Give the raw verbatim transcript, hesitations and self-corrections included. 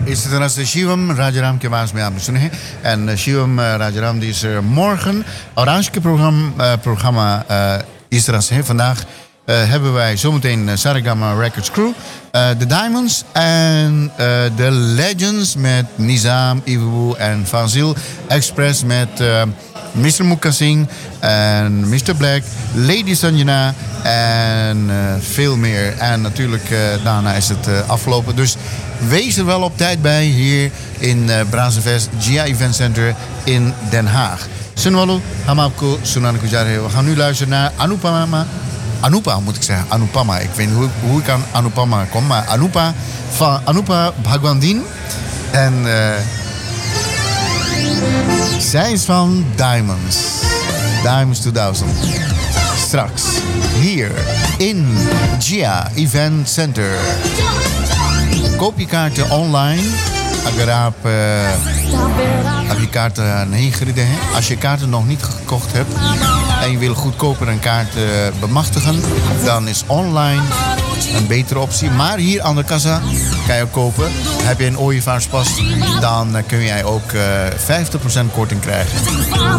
इस तरह से शिवम Rajaram के आवाज़ में आपने सुने हैं. En Shivam Rajaram die is er morgen. Orange programma, programma uh, is तरह से है. Vandaag uh, hebben wij zometeen uh, Sarigama Records Crew, uh, The Diamonds en uh, The Legends met Nizam, Ibu en Fazil. Express met uh, mister Mukka Singh en mister Black, Lady Sanjana en uh, veel meer. En natuurlijk uh, daarna is het uh, afgelopen. Dus wees er wel op tijd bij hier in uh, Brazenfest G I Event Center in Den Haag. Sunwalu, Hamapko, Sunan Kujare. We gaan nu luisteren naar Anupama. Anupa moet ik zeggen, Anupama. Ik weet niet hoe, hoe ik aan Anupama kom, maar Anupa van Anupa Bhagwandin. En uh, zij is van Diamonds. Diamonds tweeduizend. Straks hier in G I Event Center. Koop je kaarten online. Agar aap heb je kaarten neergereden. Als je kaarten nog niet gekocht hebt en je wil goedkoper een kaart uh, bemachtigen, dan is online een betere optie. Maar hier aan de kassa kan je ook kopen. Heb je een ooievaarspas, dan uh, kun jij ook uh, vijftig procent korting krijgen.